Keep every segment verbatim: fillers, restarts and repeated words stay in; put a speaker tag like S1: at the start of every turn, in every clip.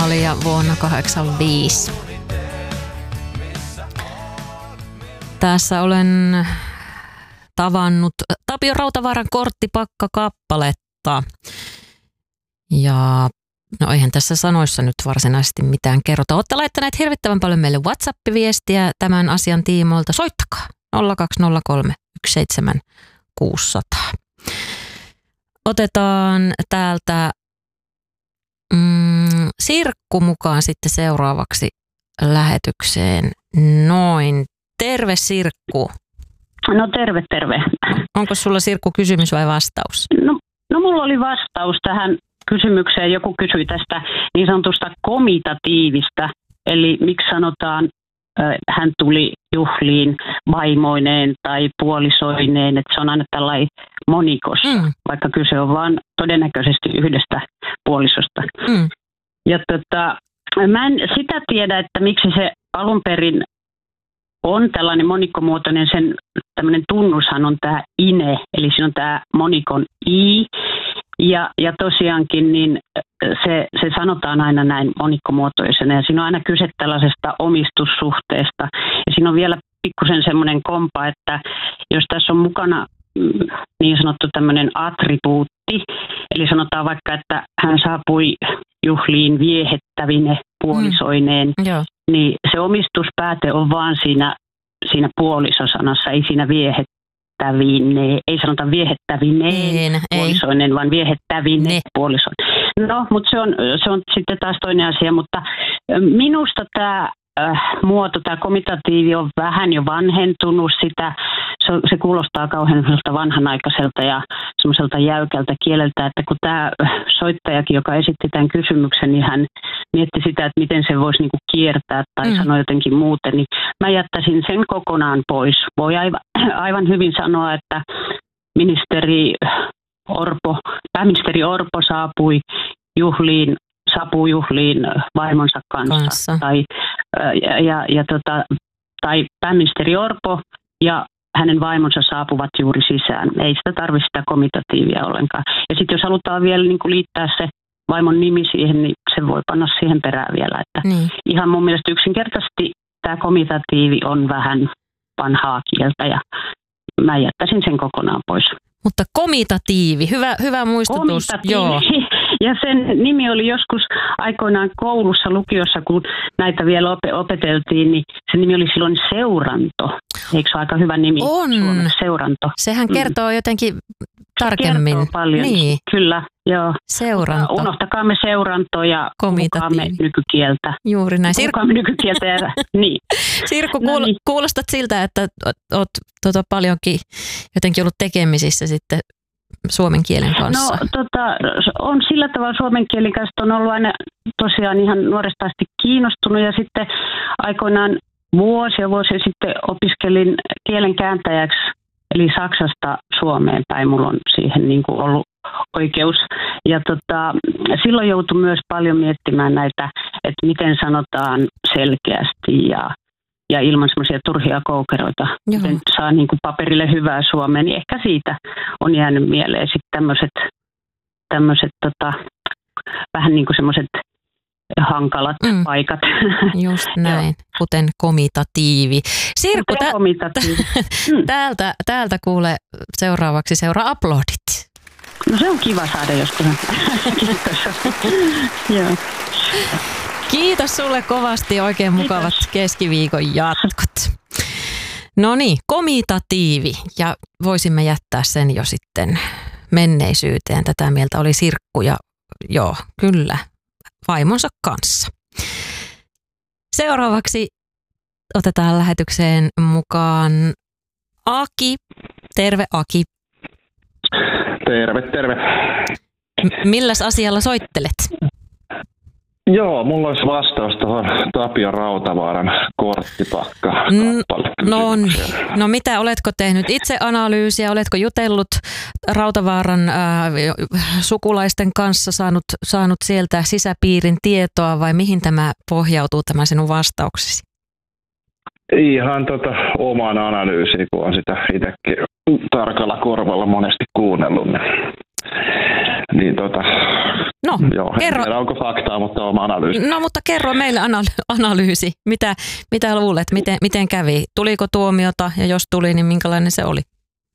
S1: normaalia vuonna kahdeksankymmentäviisi. Tässä olen tavannut Tapio Rautavaaran korttipakka-kappaletta. Ja no eihän tässä sanoissa nyt varsinaisesti mitään kerrota. Olette laittaneet hirvittävän paljon meille WhatsApp-viestiä tämän asian tiimoilta. Soittakaa nolla kaksi nolla kolme yksi seitsemän kuusi nolla nolla. Otetaan täältä mm, Sirkku mukaan sitten seuraavaksi lähetykseen. Noin. Terve Sirkku.
S2: No terve, terve.
S1: Onko sulla Sirkku kysymys vai vastaus?
S2: No, no mulla oli vastaus tähän kysymykseen. Joku kysyi tästä niin sanotusta komitatiivista. Eli miksi sanotaan, äh, hän tuli juhliin vaimoineen tai puolisoineen. Että se on aina tällainen monikossa, mm. vaikka kyse on vaan todennäköisesti yhdestä puolisosta. Mm. Ja tota, mä en sitä tiedä, että miksi se alun perin on tällainen monikkomuotoinen, sen tämmöinen tunnushan on tämä ine, eli siinä on tämä monikon i, ja, ja tosiaankin niin se, se sanotaan aina näin monikkomuotoisena, ja siinä on aina kyse tällaisesta omistussuhteesta, ja siinä on vielä pikkusen semmoinen kompa, että jos tässä on mukana niin sanottu tämmöinen attribuutti, eli sanotaan vaikka, että hän saapui juhliin viehettävine puolisoineen, mm. niin se omistuspääte on vaan siinä, siinä puolisosanassa, ei siinä viehettävine, ei sanota viehettävineen en, puolisoinen, ei. vaan viehettävine ne. puolisoinen. No, mutta se on, se on sitten taas toinen asia, mutta minusta tämä äh, muoto, tämä komitatiivi on vähän jo vanhentunut sitä, se, se kuulostaa kauhean vanhanaikaiselta ja semmoiselta jäykältä kieleltä, että kun tämä soittajakin, joka esitti tämän kysymyksen, niin hän mietti sitä, että miten se voisi niinku kiertää tai mm. sanoa jotenkin muuten, niin mä jättäisin sen kokonaan pois. Voi aivan, aivan hyvin sanoa, että ministeri Orpo, pääministeri Orpo saapui juhliin, saapui juhliin vaimonsa kanssa. kanssa. Tai, ja, ja, ja tota, tai pääministeri Orpo ja hänen vaimonsa saapuvat juuri sisään. Ei sitä tarvitse sitä komitatiivia ollenkaan. Ja sitten jos halutaan vielä niin kuin liittää se vaimon nimi siihen, niin se voi panna siihen perään vielä. Että niin. Ihan mun mielestä yksinkertaisesti tämä komitatiivi on vähän vanhaa kieltä ja mä jättäisin sen kokonaan pois.
S1: Mutta komitatiivi, hyvä, hyvä muistutus.
S2: Komitatiivi. Joo. Ja sen nimi oli joskus aikoinaan koulussa, lukiossa, kun näitä vielä opeteltiin, niin se nimi oli silloin seuranto. Eikö se ole aika hyvä nimi?
S1: On.
S2: Suomeksi seuranto.
S1: Sehän kertoo mm. jotenkin tarkemmin.
S2: Kertoo paljon. Niin. Kyllä, joo.
S1: Seuranto.
S2: Unohtakaamme seuranto ja puhukaamme nykykieltä.
S1: Juuri näin.
S2: Puhukaamme nykykieltä ja niin.
S1: Sirkku, kuul- no niin. kuulostat siltä, että olet tota, paljonkin jotenkin ollut tekemisissä sitten suomen kielen kanssa.
S2: No tota, on sillä tavalla suomen kielen kanssa, on ollut aina tosiaan ihan nuoresta asti kiinnostunut ja sitten aikoinaan vuosia vuosia sitten opiskelin kielen kääntäjäksi, eli Saksasta Suomeen päin. Mulla on siihen niin kuin ollut oikeus. Ja tota, silloin joutui myös paljon miettimään näitä, että miten sanotaan selkeästi ja, ja ilman semmoisia turhia koukeroita. Joo. Miten saa niin kuin paperille hyvää suomea, niin ehkä siitä on jäänyt mieleen sitten tämmöiset tämmöiset tota, vähän niin kuin semmoiset hankalat mm. paikat.
S1: Just näin, kuten komitatiivi. Sirkku, tä- komitatiivi. Mm. täältä, täältä kuule seuraavaksi seuraa aplodit.
S2: No se on kiva saada joskus. Kiitos. Joo.
S1: Kiitos sulle kovasti, oikein Kiitos. Mukavat keskiviikon jatkot. No niin, komitatiivi ja voisimme jättää sen jo sitten menneisyyteen. Tätä mieltä oli Sirkku ja joo, kyllä. Vaimonsa kanssa. Seuraavaksi otetaan lähetykseen mukaan Aki. Terve Aki.
S3: Terve, terve.
S1: M- milläs asialla soittelet?
S3: Joo, mulla olisi vastaus tuohon Tapio Rautavaaran korttipakka-kappale.
S1: No, no mitä, oletko tehnyt itse analyysiä, oletko jutellut Rautavaaran äh, sukulaisten kanssa, saanut, saanut sieltä sisäpiirin tietoa vai mihin tämä pohjautuu tämä sinun vastauksesi?
S3: Ihan tota oman analyysiin, kun on sitä itsekin tarkalla korvalla monesti kuunnellut. Niin tota,
S1: no,
S3: joo,
S1: kerro.
S3: En tiedä, onko faktaa, mutta oma analyysi.
S1: No, mutta kerro meille anal- analyysi. Mitä, mitä luulet, miten, miten kävi? Tuliko tuomiota ja jos tuli, niin minkälainen se oli?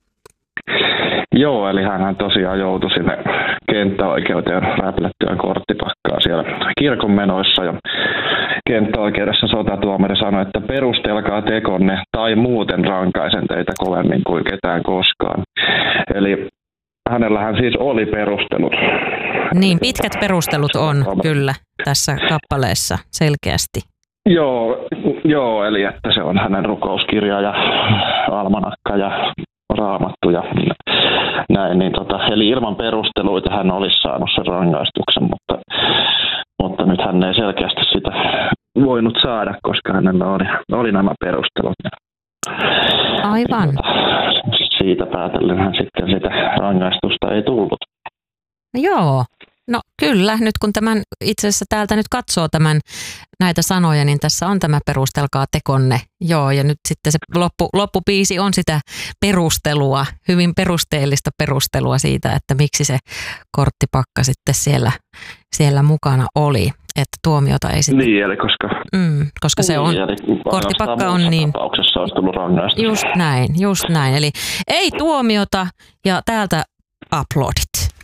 S3: Joo, eli hän tosiaan joutui sinne kenttäoikeuteen räplättyä korttipakkaa siellä kirkon menoissa. Ja kenttäoikeudessa sotatuomari sanoi, että perustelkaa tekonne tai muuten rankaisen teitä kovemmin kuin ketään koskaan. Eli hänellähän siis oli perustelut.
S1: Niin, pitkät perustelut on kyllä tässä kappaleessa selkeästi.
S3: Joo, joo, eli että se on hänen rukouskirja ja almanakka ja raamattu ja näin. Niin tota, eli ilman perusteluita hän olisi saanut sen rangaistuksen, mutta, mutta nyt hän ei selkeästi sitä voinut saada, koska hänellä oli, oli nämä perustelut.
S1: Aivan.
S3: Niin, tota, siitä päätellen hän sitten sitä rangaistusta ei tullut.
S1: Joo. No kyllä, nyt kun tämän itse asiassa täältä nyt katsoo tämän näitä sanoja, niin tässä on tämä perustelkaa tekonne. Joo, ja nyt sitten se loppu, loppupiisi on sitä perustelua, hyvin perusteellista perustelua siitä, että miksi se korttipakka sitten siellä, siellä mukana oli. Että tuomiota ei sitten...
S3: Niin, eli koska...
S1: Mm, koska se on...
S3: Niin,
S1: korttipakka on niin...
S3: tapauksessa olisi tullut rangaistus.
S1: Just näin, just näin. Eli ei tuomiota ja täältä aplodit.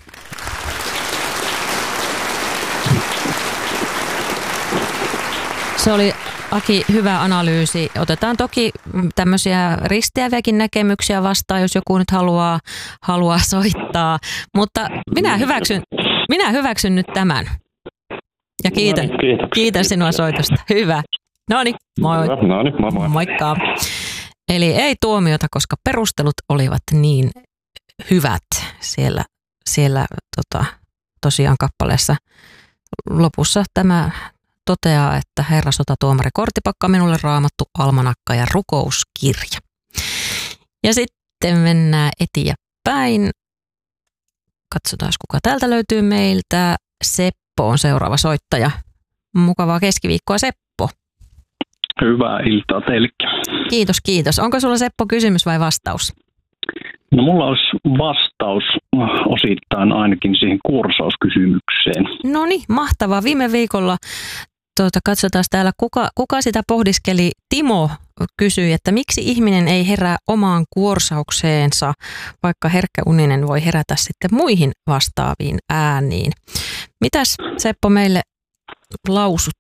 S1: Se oli, Aki, hyvä analyysi. Otetaan toki tämmöisiä risteäviäkin näkemyksiä vastaan, jos joku nyt haluaa, haluaa soittaa. Mutta minä hyväksyn, minä hyväksyn nyt tämän. Ja kiitän, kiitän sinua soitosta. Hyvä. Noniin, moi.
S3: Noniin, moi moi.
S1: Moikka. Eli ei tuomiota, koska perustelut olivat niin hyvät siellä, siellä tota, tosiaan kappaleessa. Lopussa tämä toteaa, että herra sotatuomari korttipakka, minulle raamattu, almanakka ja rukouskirja. Ja sitten mennään eteenpäin. Katsotaan, kuka täältä löytyy meiltä. Seppo on seuraava soittaja. Mukavaa keskiviikkoa, Seppo.
S4: Hyvää iltaa teillekin.
S1: Kiitos, kiitos. Onko sulla, Seppo, kysymys vai vastaus?
S4: No mulla olisi vastaus osittain ainakin siihen kuorsauskysymykseen.
S1: No niin, mahtavaa. Viime viikolla tuota, katsotaan täällä, kuka, kuka sitä pohdiskeli. Timo kysyi, että miksi ihminen ei herää omaan kuorsaukseensa, vaikka herkkäuninen voi herätä sitten muihin vastaaviin ääniin. Mitäs, Seppo, meille lausut?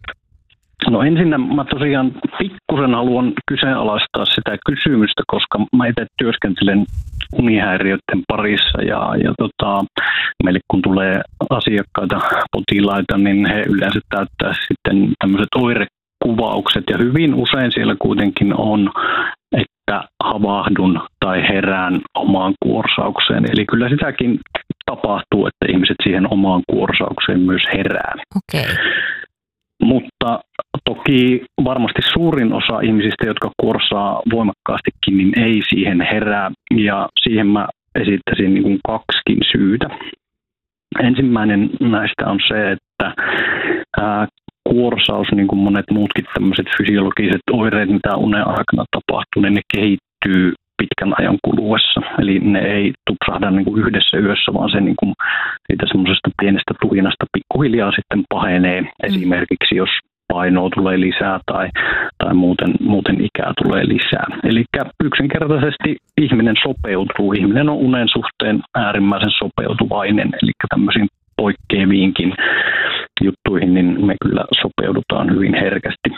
S4: No ensinnä mä tosiaan pikkusen haluan kyseenalaistaa sitä kysymystä, koska mä itse työskentelen unihäiriöiden parissa ja, ja tota, meille kun tulee asiakkaita, potilaita, niin he yleensä täyttää sitten tämmöiset oirekuvaukset ja hyvin usein siellä kuitenkin on, että havahdun tai herään omaan kuorsaukseen. Eli kyllä sitäkin tapahtuu, että ihmiset siihen omaan kuorsaukseen myös herää.
S1: Okei. Okay.
S4: Mutta toki varmasti suurin osa ihmisistä, jotka kuorsaa voimakkaastikin, niin ei siihen herää. Ja siihen mä esittäisin niin kuin kaksikin syytä. Ensimmäinen näistä on se, että ää, kuorsaus, niin kuin monet muutkin tämmöiset fysiologiset oireet, mitä unen aikana tapahtuu, niin ne kehittyy pitkän ajan kuluessa. Eli ne ei tupsahda niin kuin yhdessä yössä, vaan se niin kuin siitä semmoisesta pienestä tuinasta pikkuhiljaa sitten pahenee. Mm. Esimerkiksi jos painoa tulee lisää tai, tai muuten, muuten ikää tulee lisää. Eli yksinkertaisesti ihminen sopeutuu. Ihminen on unen suhteen äärimmäisen sopeutuvainen, eli tämmöisiin poikkeaviinkin juttuihin, niin me kyllä sopeudutaan hyvin herkästi.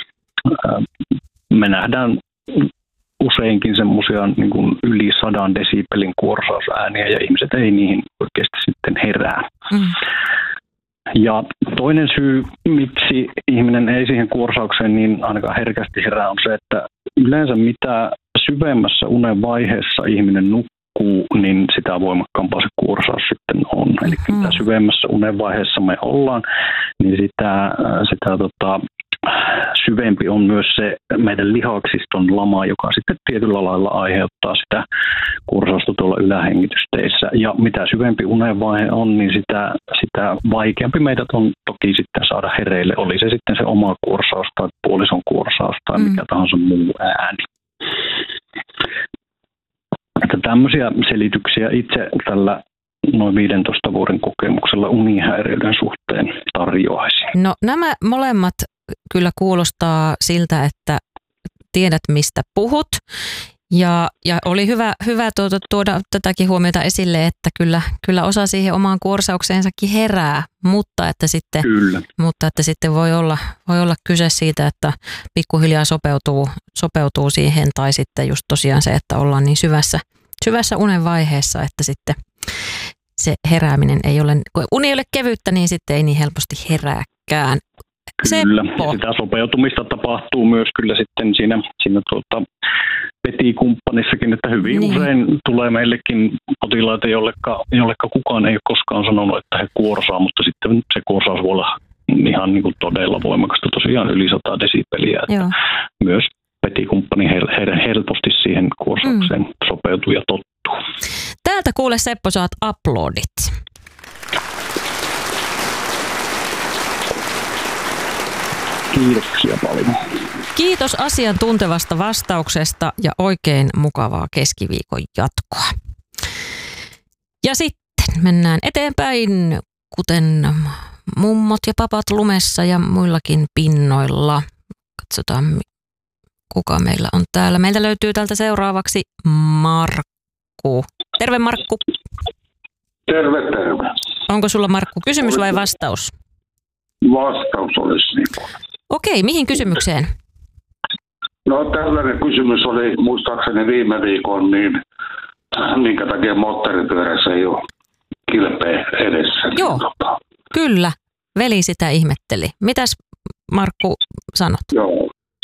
S4: Me nähdään useinkin semmoisia niin kuin yli sadan desibelin kuorsausääniä ja ihmiset ei niihin oikeasti sitten herää. Mm. Ja toinen syy, miksi ihminen ei siihen kuorsaukseen niin ainakaan herkästi herää, on se, että yleensä mitä syvemmässä unen vaiheessa ihminen nukkuu, niin sitä voimakkaampaa se kuorsaus sitten on. Eli mm. mitä syvemmässä unen vaiheessa me ollaan, niin sitä, sitä tota, syvempi on myös se meidän lihaksiston lama, joka sitten tietyllä lailla aiheuttaa sitä kuorsausta tuolla ylähengitysteissä. Ja mitä syvempi unenvaihe on, niin sitä, sitä vaikeampi meidät on toki sitten saada hereille. Oli se sitten se oma kuorsaus tai puolison kuorsaus tai mm. mikä tahansa muu ääni. Että tämmöisiä selityksiä itse tällä noin viidentoista vuoden kokemuksella unihäiriöiden suhteen tarjoaisin.
S1: No nämä molemmat kyllä kuulostaa siltä, että tiedät mistä puhut. Ja, ja oli hyvä, hyvä tuoda, tuoda tätäkin huomiota esille, että kyllä, kyllä osa siihen omaan kuorsaukseensakin herää, mutta että sitten,
S4: kyllä.
S1: mutta että sitten voi, olla, voi olla kyse siitä, että pikkuhiljaa sopeutuu, sopeutuu siihen tai sitten just tosiaan se, että ollaan niin syvässä, syvässä unen vaiheessa, että sitten se herääminen ei ole, kun uni ei ole kevyttä, niin sitten ei niin helposti herääkään.
S4: Kyllä, ja sitä sopeutumista tapahtuu myös kyllä sitten siinä, siinä tuota, petikumppanissakin, että hyvin niin. Usein tulee meillekin potilaita, jolleka, jolleka kukaan ei ole koskaan sanonut, että he kuorsaa, mutta sitten se kuorsaus voi olla ihan niin kuin todella voimakasta, tosiaan yli sata desibeliä, että myös petikumppani hel, hel, helposti siihen kuorsaukseen mm. sopeutuu ja tottuu.
S1: Täältä kuule Seppo, saat aplodit.
S4: Kiitoksia paljon.
S1: Kiitos asiantuntevasta vastauksesta ja oikein mukavaa keskiviikon jatkoa. Ja sitten mennään eteenpäin, kuten mummot ja papat lumessa ja muillakin pinnoilla. Katsotaan, kuka meillä on täällä. Meiltä löytyy täältä seuraavaksi Markku. Terve Markku.
S5: Terve, terve.
S1: Onko sulla Markku kysymys vai vastaus?
S5: Vastaus olisi niin kuin.
S1: Okei, mihin kysymykseen?
S5: No tällainen kysymys oli muistaakseni viime viikon, niin minkä takia moottoripyörässä ei ole kilpeä edessä.
S1: Joo, tota. Kyllä. Veli sitä ihmetteli. Mitäs Markku sanot?
S5: Joo.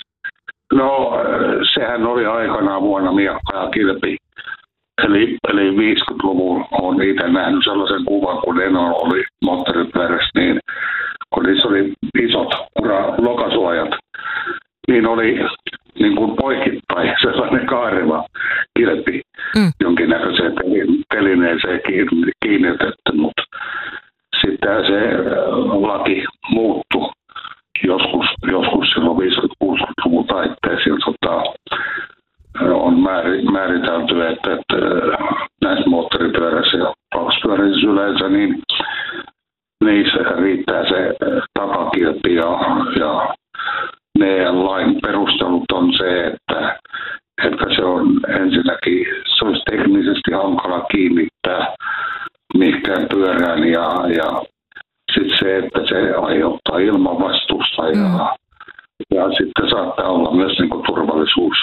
S5: No sehän oli aikanaan vuonna miekka ja kilpi. Eli, eli viisikymmentäluvulla olen itse nähnyt sellaisen kuvan, kun Eno oli moottoripyörässä, niin kun niissä oli isot lokasuojat, niin oli niin kuin poikittain sellainen kaareva kilpi mm. jonkinnäköiseen telineeseen kiinnitetty, mutta sitten se laki muuttui joskus, joskus silloin viisikymmentä-kuusikymmentäluvun taitteessa, tota, on määritelty, että, että näissä moottoripyöräissä ja kaksipyöräisissä yleensä, niin niissä riittää se takakilpi ja, ja ne lain perustelut on se, että, että se on ensinnäkin, se olisi teknisesti hankala kiinnittää mihinkään pyörään ja, ja sitten se, että se aiheuttaa ilmanvastusta ja, mm. ja sitten saattaa olla myös niin kuin turvallisuus.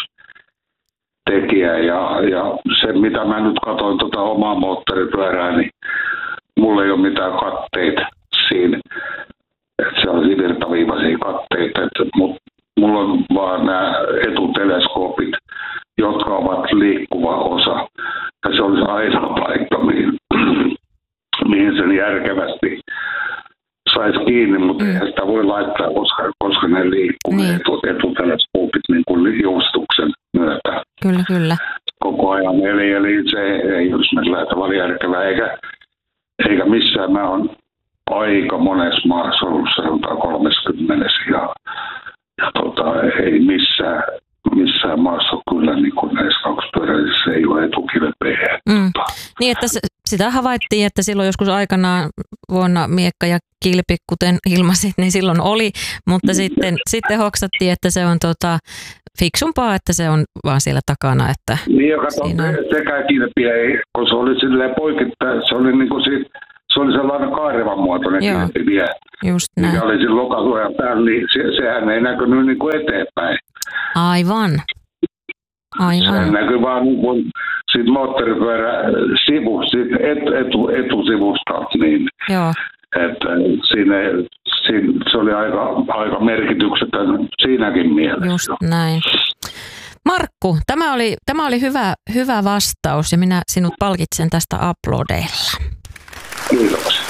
S5: Tekijä ja, ja se, mitä mä nyt katsoin tuota omaa moottoripyörää, niin mulla ei ole mitään katteita siinä. Että se olisi virtaviivaisia katteita, mutta mulla on vaan nämä etuteleskoopit, jotka ovat liikkuva osa. Ja se olisi ainoa paikka, mihin, mihin sen järkevästi saisi kiinni, mutta mm. eihän sitä voi laittaa, koska, koska ne liikkuu niin. etu, etuteleskoopit niin kuin juostuksen myötä.
S1: Kyllä, kyllä.
S5: Koko ajan. Eli, eli se ei olisi millään tavalla järkevää, eikä, eikä missään. Mä oon aika monessa maassa ollut sanotaan kolmekymmentä ja, ja tota, ei missään, missään maassa kyllä niin kuin näissä kaksipyöräisissä ei ole etukilpeä.
S1: Mm. Niin, että se, sitä havaittiin, että silloin joskus aikanaan vuonna miekka ja kilpi, kuten ilmasit, niin silloin oli, mutta mm. sitten, sitten hoksattiin, että se on tota, fiksumpaa, että se on vaan siellä takana. Että
S5: niin, ja kato, on... sekään kilpi ei, kun se oli silleen poikittain, se oli niin kuin sit, se oli sellainen kaarevan muotoinen kilpi vielä. Just näin. Mikä oli siinä lokasuojan päällä, niin se, sehän ei näkynyt niin kuin eteenpäin.
S1: Aivan. Aivan.
S5: Sehän näkyy vaan niin kuin siitä moottoripyörä sivu, siitä et, etu, etusivusta, niin
S1: Joo.
S5: että siinä, siinä, se oli aika, aika merkityksetön siinäkin mielessä.
S1: Just näin. Markku, tämä oli, tämä oli hyvä, hyvä vastaus ja minä sinut palkitsen tästä aplodeilla.
S5: Kiitoksia.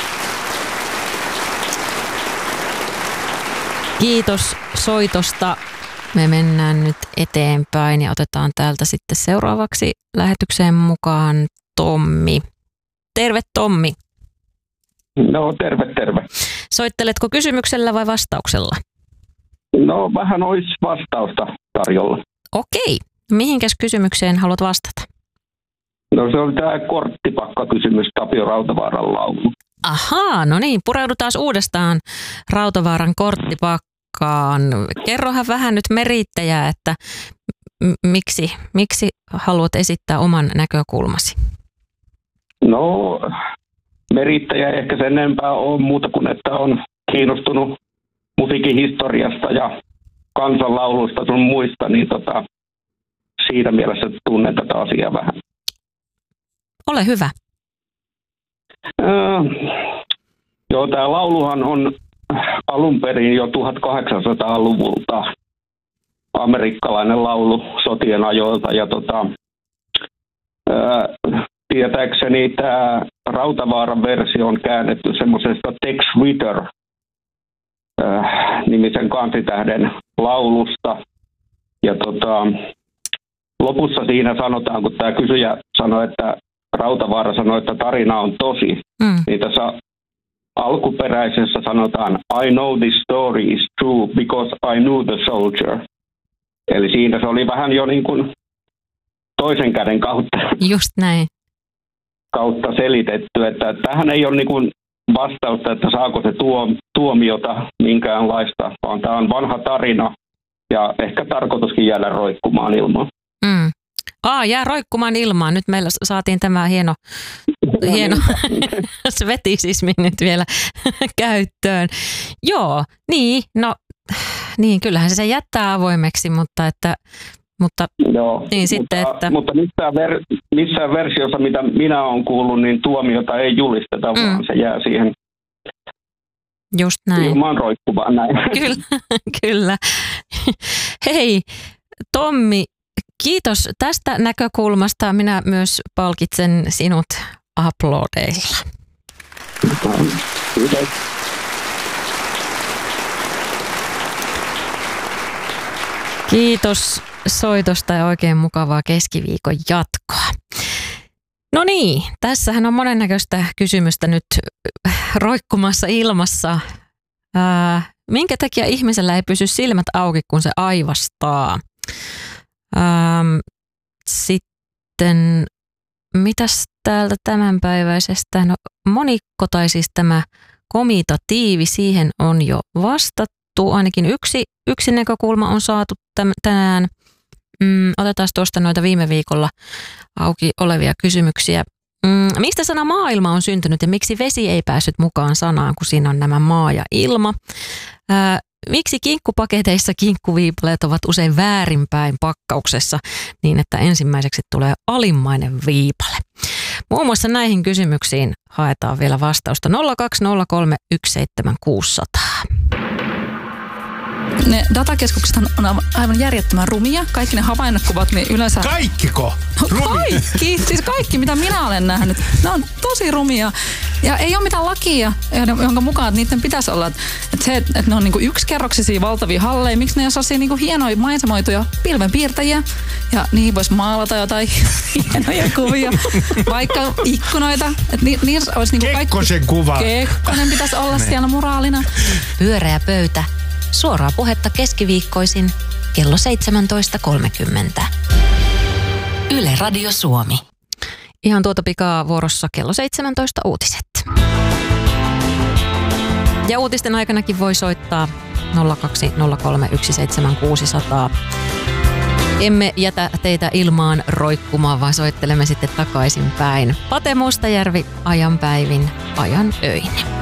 S1: Kiitos soitosta. Me mennään nyt eteenpäin ja otetaan täältä sitten seuraavaksi lähetykseen mukaan Tommi. Terve Tommi.
S6: No terve, terve.
S1: Soitteletko kysymyksellä vai vastauksella?
S6: No vähän olisi vastausta tarjolla.
S1: Okei. Mihinkäs kysymykseen haluat vastata?
S6: No se oli tämä korttipakka-kysymys, Tapio Rautavaaran laulu.
S1: Ahaa, no niin, pureudutaan uudestaan Rautavaaran korttipakkaan. Kerrohan vähän nyt merittäjää, että m- miksi, miksi haluat esittää oman näkökulmasi?
S6: No, merittäjä ehkä sen enempää on muuta kuin, että on kiinnostunut musiikin historiasta ja kansanlaulusta sun muista, niin tota, siitä mielessä tunnen tätä asiaa vähän.
S1: Ole hyvä.
S6: Öö, joo, tämä lauluhan on alun perin jo tuhatkahdeksansataaluvulta amerikkalainen laulu sotien ajoilta. Ja tota, öö, tietääkseni tämä Rautavaaran versio on käännetty semmoisesta Tex Ritter öö, nimisen kansitähden laulusta. Ja tota, lopussa siinä sanotaan, kun tämä kysyjä sanoi, että Rautavaara sanoi, että tarina on tosi, mm. niin tässä alkuperäisessä sanotaan I know this story is true because I knew the soldier. Eli siinä se oli vähän jo niin kuin toisen käden kautta,
S1: Just näin.
S6: kautta selitetty, että tähän ei ole niin kuin vastausta, että saako se tuo, tuomiota minkäänlaista, vaan tämä on vanha tarina ja ehkä tarkoituskin jäädä roikkumaan ilmaan.
S1: Mm. Aa, jää roikkumaan ilmaan. Nyt meillä saatiin tämä hieno, hieno svetisismi nyt vielä käyttöön. Joo, niin, no, niin kyllähän se jättää avoimeksi, mutta että, mutta
S6: Joo,
S1: niin sitten,
S6: mutta,
S1: että...
S6: mutta missään, ver, missään versiossa, mitä minä olen kuullut, niin tuomiota ei julisteta, mm. vaan se jää siihen
S1: just näin.
S6: ilmaan roikkumaan näin.
S1: Kyllä, kyllä. Hei, Tommi, kiitos tästä näkökulmasta. Minä myös palkitsen sinut aplodeilla.
S6: Kiitos.
S1: Kiitos soitosta ja oikein mukavaa keskiviikon jatkoa. No niin, tässähän on monennäköistä kysymystä nyt roikkumassa ilmassa. Ää, minkä takia ihmisellä ei pysy silmät auki, kun se aivastaa? Ähm, sitten, mitäs täältä tämänpäiväisestä? No, monikko tai siis tämä komitatiivi, siihen on jo vastattu. Ainakin yksi, yksi näkökulma on saatu täm, tänään. Mm, otetaan tuosta noita viime viikolla auki olevia kysymyksiä. Mm, mistä sana maailma on syntynyt ja miksi vesi ei päässyt mukaan sanaan, kun siinä on nämä maa ja ilma? Ää, Miksi kinkkupaketeissa kinkkuviipaleet ovat usein väärinpäin pakkauksessa niin, että ensimmäiseksi tulee alimmainen viipale? Muun muassa näihin kysymyksiin haetaan vielä vastausta nolla kaksi nolla kolme yksi seitsemän kuusi nolla nolla.
S7: Ne datakeskukset on aivan järjettömän rumia. Kaikki ne havainnekuvat, niin yleensä...
S8: Kaikkiko?
S7: No, kaikki! Siis kaikki, mitä minä olen nähnyt. Ne on tosi rumia. Ja ei ole mitään lakia, jonka mukaan että niiden pitäisi olla. Että se, että ne on niinku yksikerroksisia valtavia halleja. Miksi ne ei ole sellaisia niinku hienoja maisemoituja pilvenpiirtäjiä? Ja niihin voisi maalata jotain hienoja kuvia. Vaikka ikkunoita. Että ni, niissä olisi niinku kaikki...
S8: Kekkosen kuva.
S7: Kekkonen pitäisi olla siellä muraalina.
S1: Pyöreä pöytä. Suoraa puhetta keskiviikkoisin kello seitsemäntoista kolmekymmentä. Yle Radio Suomi. Ihan tuota pikaa vuorossa kello seitsemäntoista uutiset. Ja uutisten aikanakin voi soittaa nolla kaksi nolla kolme yksi seitsemän kuusi nolla nolla. Emme jätä teitä ilmaan roikkumaan, vaan soittelemme sitten takaisin päin. Pate Mustajärvi, ajan päivin, ajan öin.